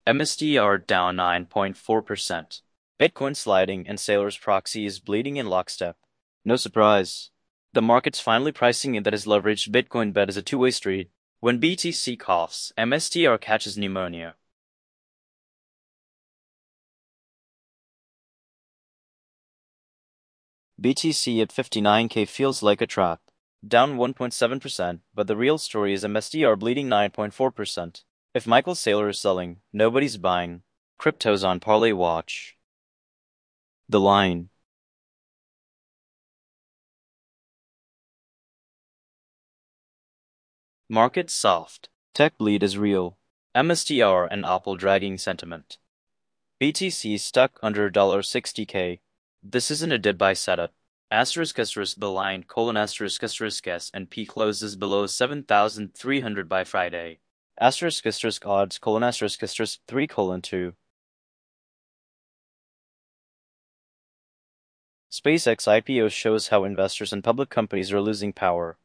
MSTR down 9.4%. Bitcoin sliding and Sailor's proxy is bleeding in lockstep. No surprise. The market's finally pricing in that his leveraged Bitcoin bet is a two-way street. When BTC coughs, MSTR catches pneumonia. BTC at 59K feels like a trap. Down 1.7%, but the real story is MSTR bleeding 9.4%. If Michael Saylor is selling, nobody's buying. Crypto's on Parlay watch. The line. Market soft. Tech bleed is real. MSTR and Apple dragging sentiment. BTC stuck under $60K. This isn't a dead buy setup. The line, S, and P closes below 7,300 by Friday. Odds, 3:2. SpaceX IPO shows how investors and public companies are losing power.